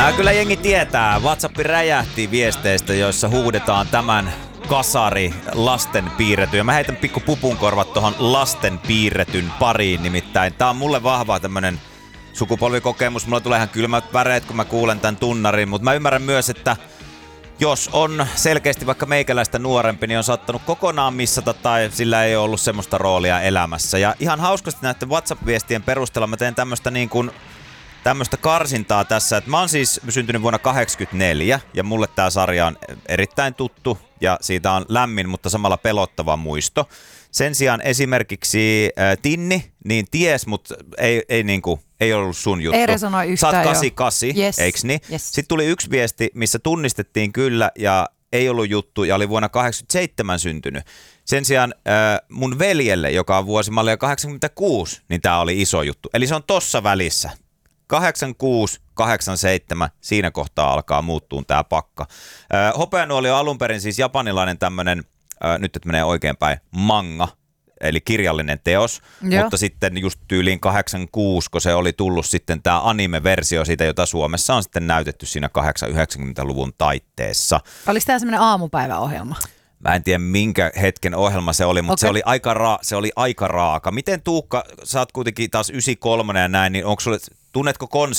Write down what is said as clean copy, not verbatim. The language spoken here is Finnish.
Kyllä jengi tietää. WhatsApp räjähti viesteistä, joissa huudetaan tämän kasari lasten piirretyn. Ja mä heitän pikku pupunkorvat tohon lasten piirretyn pariin nimittäin. Tää on mulle vahva tämmönen sukupolvikokemus. Mulla tulee ihan kylmät väreet, kun mä kuulen tän tunnarin. Mutta mä ymmärrän myös, että jos on selkeästi vaikka meikäläistä nuorempi, niin on saattanut kokonaan missata tai sillä ei ole ollut semmoista roolia elämässä. Ja ihan hauskasti näiden WhatsApp-viestien perusteella mä teen tämmöistä karsintaa tässä, että mä oon siis syntynyt vuonna 1984 ja mulle tää sarja on erittäin tuttu ja siitä on lämmin, mutta samalla pelottava muisto. Sen sijaan esimerkiksi Tinni, niin ties, mutta ei ollut sun juttu. Ei resonoi yhtään. Sä oot 88, yes. Eiks niin? Yes. Sitten tuli yksi viesti, missä tunnistettiin kyllä ja ei ollut juttu ja oli vuonna 87 syntynyt. Sen sijaan mun veljelle, joka on vuosimallia 86, niin tää oli iso juttu. Eli se on tossa välissä. 86, 87, siinä kohtaa alkaa muuttua tää pakka. Hopeanuoli on alun perin siis japanilainen tämmönen, nyt et menee oikeinpäin, manga, eli kirjallinen teos, mutta sitten just tyyliin 86, kun se oli tullut sitten tää anime-versio siitä, jota Suomessa on sitten näytetty siinä 80-90-luvun taitteessa. Oliko tää semmoinen aamupäiväohjelma? Mä en tiedä minkä hetken ohjelma se oli, mutta se oli aika raaka. Miten Tuukka, sä oot kuitenkin taas 93 ja näin, niin tunnetko konseptin?